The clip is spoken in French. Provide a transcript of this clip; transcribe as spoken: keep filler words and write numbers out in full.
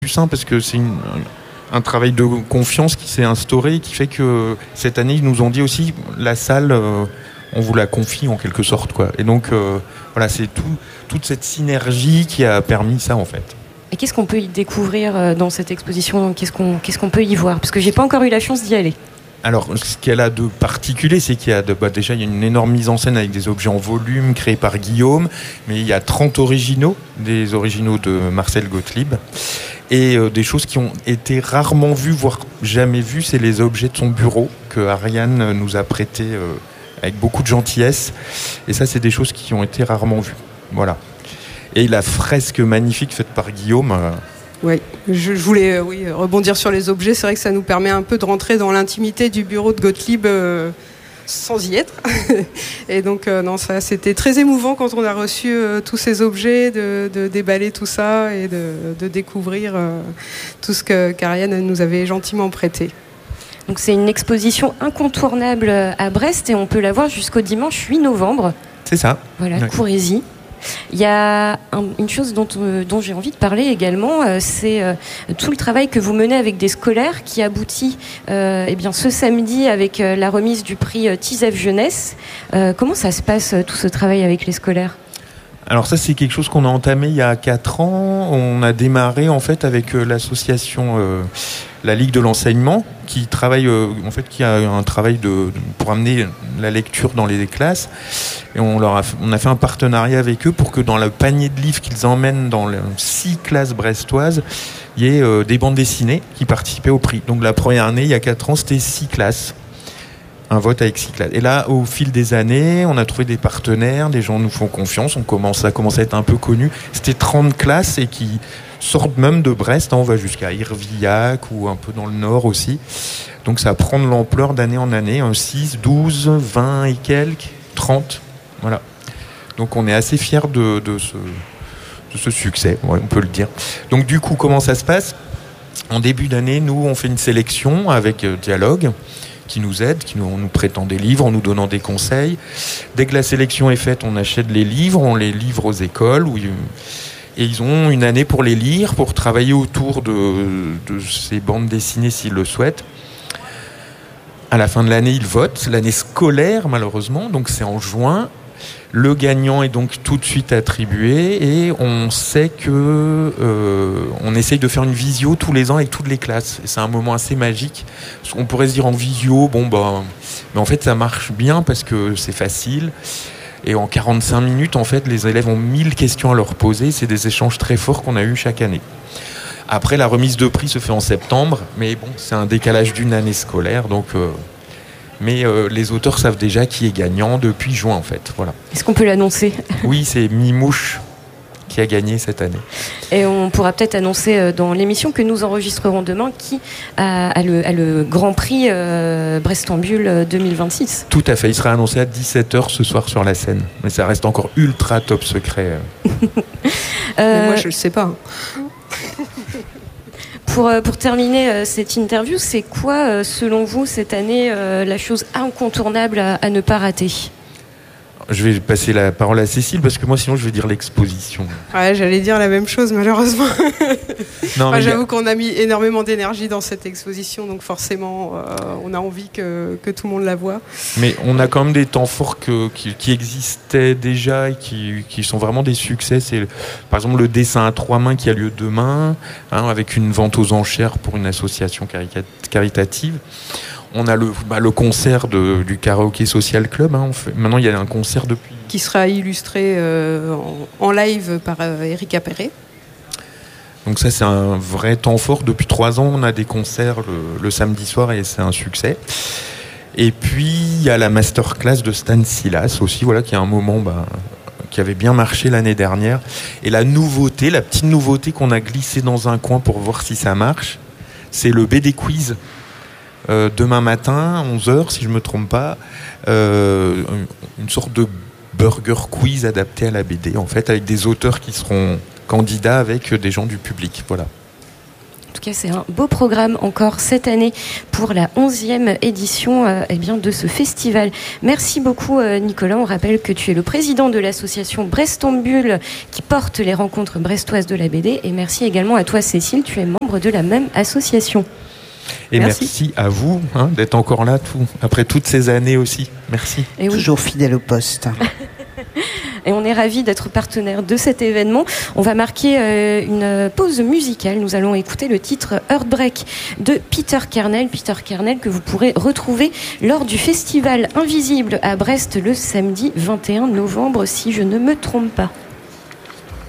sain parce que c'est une, un travail de confiance qui s'est instauré, qui fait que cette année, ils nous ont dit aussi, la salle, euh, on vous la confie en quelque sorte, quoi. Et donc, euh, voilà, c'est tout, toute cette synergie qui a permis ça, en fait. Et qu'est-ce qu'on peut y découvrir dans cette exposition ? Qu'est-ce qu'on, qu'est-ce qu'on peut y voir ? Parce que j'ai pas encore eu la chance d'y aller. Alors, ce qu'elle a de particulier, c'est qu'il y a de, bah, déjà il y a une énorme mise en scène avec des objets en volume créés par Guillaume, mais il y a trente originaux, des originaux de Marcel Gottlieb, et euh, des choses qui ont été rarement vues, voire jamais vues, c'est les objets de son bureau que Ariane nous a prêtés euh, avec beaucoup de gentillesse, et ça, c'est des choses qui ont été rarement vues. Voilà. Et la fresque magnifique faite par Guillaume. Euh, Oui, je voulais euh, oui, rebondir sur les objets. C'est vrai que ça nous permet un peu de rentrer dans l'intimité du bureau de Gottlieb euh, sans y être. Et donc, euh, non, ça, c'était très émouvant quand on a reçu euh, tous ces objets, de, de déballer tout ça et de, de découvrir euh, tout ce que qu'Ariane nous avait gentiment prêté. Donc, c'est une exposition incontournable à Brest et on peut la voir jusqu'au dimanche huit novembre. C'est ça. Voilà, ouais. Courez-y. Il y a un, une chose dont, euh, dont j'ai envie de parler également, euh, c'est euh, tout le travail que vous menez avec des scolaires qui aboutit euh, eh bien, ce samedi avec euh, la remise du prix euh, TISEF Jeunesse. Euh, comment ça se passe, tout ce travail avec les scolaires ? Alors ça, c'est quelque chose qu'on a entamé il y a quatre ans. On a démarré en fait avec euh, l'association euh, la Ligue de l'enseignement, qui travaille euh, en fait qui a un travail de pour amener la lecture dans les classes. Et on leur a on a fait un partenariat avec eux pour que dans le panier de livres qu'ils emmènent dans les six classes brestoises, il y ait euh, des bandes dessinées qui participaient au prix. Donc la première année, il y a quatre ans, c'était six classes. Un vote avec six classes. Et là, au fil des années, on a trouvé des partenaires, des gens nous font confiance, on commence à commencer à être un peu connus. C'était trente classes et qui sortent même de Brest, hein, on va jusqu'à Irvillac ou un peu dans le nord aussi. Donc ça prend de l'ampleur d'année en année, hein, six, douze, vingt et quelques, trente. Voilà. Donc on est assez fiers de, de, ce, de ce succès, ouais, on peut le dire. Donc du coup, comment ça se passe ? En début d'année, nous, on fait une sélection avec euh, Dialogue, qui nous aide, qui nous, nous prétend des livres en nous donnant des conseils. Dès que la sélection est faite, on achète les livres, on les livre aux écoles, où, et ils ont une année pour les lire, pour travailler autour de, de ces bandes dessinées s'ils le souhaitent. À la fin de l'année, ils votent, l'année scolaire malheureusement, donc c'est en juin. Le gagnant est donc tout de suite attribué et on sait que euh, on essaye de faire une visio tous les ans avec toutes les classes. Et c'est un moment assez magique. On pourrait se dire en visio, bon bah, mais en fait ça marche bien parce que c'est facile. Et en quarante-cinq minutes, en fait, les élèves ont mille questions à leur poser. C'est des échanges très forts qu'on a eus chaque année. Après, la remise de prix se fait en septembre, mais bon, c'est un décalage d'une année scolaire, donc. Euh, Mais euh, les auteurs savent déjà qui est gagnant depuis juin, en fait. Voilà. Est-ce qu'on peut l'annoncer ? Oui, c'est Mimouche qui a gagné cette année. Et on pourra peut-être annoncer dans l'émission que nous enregistrerons demain qui a, a, le, a le Grand Prix euh, Brestambule deux mille vingt-six. Tout à fait. Il sera annoncé à dix-sept heures ce soir sur la scène. Mais ça reste encore ultra top secret. euh... Mais moi, je ne le sais pas. Pour, pour terminer euh, cette interview, c'est quoi, euh, selon vous, cette année, euh, la chose incontournable à, à ne pas rater ? Je vais passer la parole à Cécile, parce que moi, sinon, je vais dire l'exposition. Ouais, j'allais dire la même chose, malheureusement. Non, enfin, mais j'avoue a... qu'on a mis énormément d'énergie dans cette exposition, donc forcément, euh, on a envie que, que tout le monde la voie. Mais on a quand même des temps forts que, qui, qui existaient déjà et qui, qui sont vraiment des succès. C'est, par exemple, le dessin à trois mains qui a lieu demain, hein, avec une vente aux enchères pour une association carica- caritative. On a le, bah, le concert de, du Karaoké Social Club. Hein, on fait, maintenant, il y a un concert depuis... Qui sera illustré euh, en, en live par euh, Erika Perret. Donc ça, c'est un vrai temps fort. Depuis trois ans, on a des concerts le, le samedi soir et c'est un succès. Et puis, il y a la masterclass de Stan Silas aussi, voilà, qui est un moment... Bah, qui avait bien marché l'année dernière. Et la nouveauté, la petite nouveauté qu'on a glissée dans un coin pour voir si ça marche, c'est le B D Quiz. Euh, demain matin, onze heures, si je ne me trompe pas, euh, une sorte de burger quiz adapté à la B D, en fait, avec des auteurs qui seront candidats avec des gens du public. Voilà. En tout cas, c'est un beau programme encore cette année pour la onzième édition euh, eh bien, de ce festival. Merci beaucoup euh, Nicolas. On rappelle que tu es le président de l'association Brest en Bulle qui porte les rencontres brestoises de la B D. Et merci également à toi Cécile, tu es membre de la même association. Et merci, merci à vous hein, d'être encore là tout, après toutes ces années aussi. Merci. Et oui. Toujours fidèle au poste. Et on est ravis d'être partenaire de cet événement. On va marquer euh, une pause musicale. Nous allons écouter le titre Heartbreak de Peter Kernel. Peter Kernel que vous pourrez retrouver lors du festival Invisible à Brest le samedi vingt et un novembre, si je ne me trompe pas.